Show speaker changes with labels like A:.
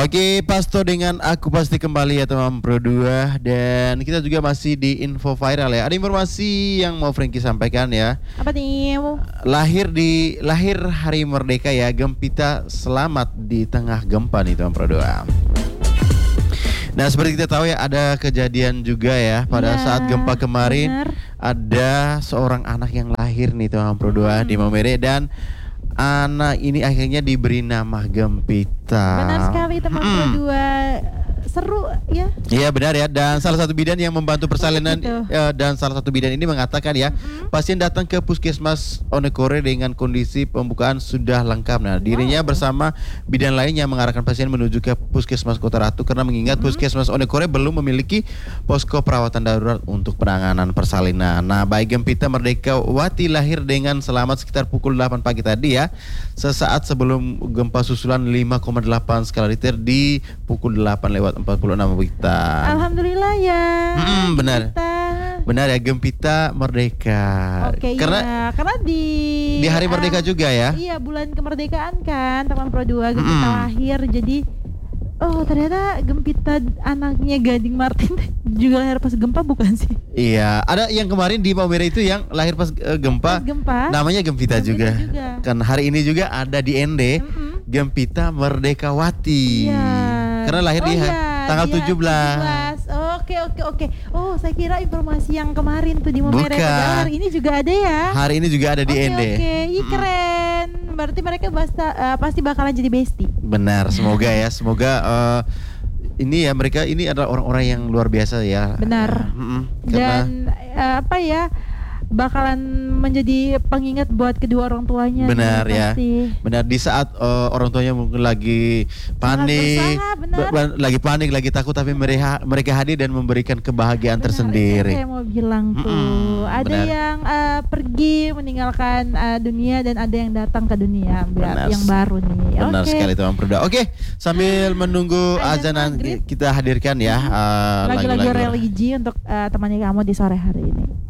A: Oke, Pasto dengan aku pasti kembali ya teman Pro 2. Dan kita juga masih di info viral ya. Ada informasi yang mau Frankie sampaikan ya.
B: Apa nih?
A: Lahir Hari Merdeka ya, Gempita selamat di tengah gempa nih teman Pro 2. Nah, seperti kita tahu ya, ada kejadian juga ya pada saat gempa kemarin.
B: Bener.
A: Ada seorang anak yang lahir nih teman Pro 2 di Maumere, dan anak ini akhirnya diberi nama Gempita.
B: Benar sekali teman Pro 2. Seru ya.
A: Iya benar ya, dan salah satu bidan yang membantu persalinan dan salah satu bidan ini mengatakan ya, pasien datang ke puskesmas Onekore dengan kondisi pembukaan sudah lengkap. Nah, dirinya bersama bidan lainnya mengarahkan pasien menuju ke puskesmas Kota Ratu karena mengingat puskesmas Onekore belum memiliki posko perawatan darurat untuk penanganan persalinan. Nah, bayi Gempita Merdeka Wati lahir dengan selamat sekitar pukul 8 pagi tadi ya, sesaat sebelum gempa susulan 5,8 skala Richter di pukul 8:46 Wita.
B: Alhamdulillah ya.
A: Benar. Benar ya, Gempita Merdeka.
B: Oke,
A: karena
B: di
A: Hari Merdeka juga ya.
B: Iya, bulan kemerdekaan kan teman Pro 2 Gempita lahir. Jadi ternyata Gempita anaknya Gading Martin juga lahir pas gempa bukan sih?
A: Iya, ada yang kemarin di Maumere itu yang lahir pas gempa. Namanya Gempita juga. Kan hari ini juga ada di ND Gempita Merdeka Wati.
B: Iya.
A: Karena lahir di tanggal 17. Oke.
B: Oh, saya kira informasi yang kemarin tuh di Maumere. Padahal hari ini juga ada ya.
A: Hari ini juga ada di ND.
B: Oke, keren. Berarti mereka pasti bakalan jadi bestie.
A: Benar, semoga ya. Semoga ini ya, mereka ini adalah orang-orang yang luar biasa ya.
B: Benar. Dan bakalan menjadi pengingat buat kedua orang tuanya.
A: Benar ya. Benar, di saat orang tuanya mungkin lagi panik, lagi takut, tapi mereka hadir dan memberikan kebahagiaan tersendiri.
B: Saya mau bilang tuh, ada yang pergi meninggalkan dunia dan ada yang datang ke dunia yang baru nih.
A: Benar sekali teman Perda. Oke, sambil menunggu azan nanti kita hadirkan ya
B: lagu-lagu religi untuk temani kamu di sore hari ini.